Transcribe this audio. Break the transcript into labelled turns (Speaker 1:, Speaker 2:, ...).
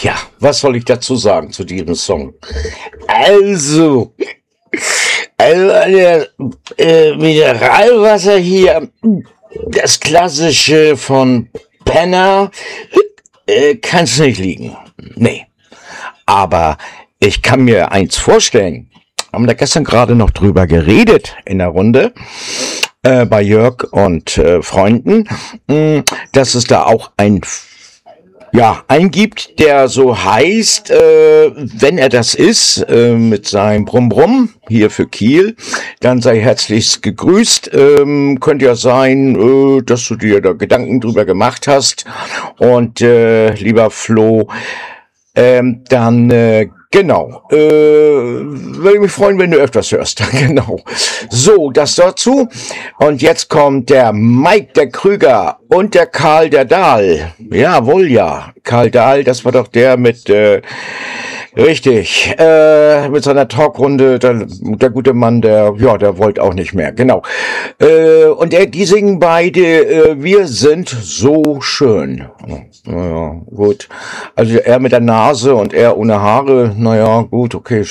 Speaker 1: Ja, was soll ich dazu sagen zu diesem Song? Also, Mineralwasser hier, das klassische von Penner, kann's nicht liegen. Nee. Aber ich kann mir eins vorstellen. Haben da gestern gerade noch drüber geredet in der Runde bei Jörg und Freunden, dass es da auch einen gibt, der so heißt, wenn er das ist, mit seinem Brumm-Brumm, hier für Kiel, dann sei herzlichst gegrüßt. Könnte ja sein, dass du dir da Gedanken drüber gemacht hast. Und lieber Flo, genau. Würde mich freuen, wenn du öfters hörst. Genau. So, das dazu. Und jetzt kommt der Mike, der Krüger und der Karl, der Dahl. Jawohl, ja. Karl Dahl, das war doch der mit, richtig, mit seiner Talkrunde, der gute Mann, der wollte auch nicht mehr. Genau. Und die singen beide, wir sind so schön. Naja, gut. Also er mit der Nase und er ohne Haare, naja, gut, okay,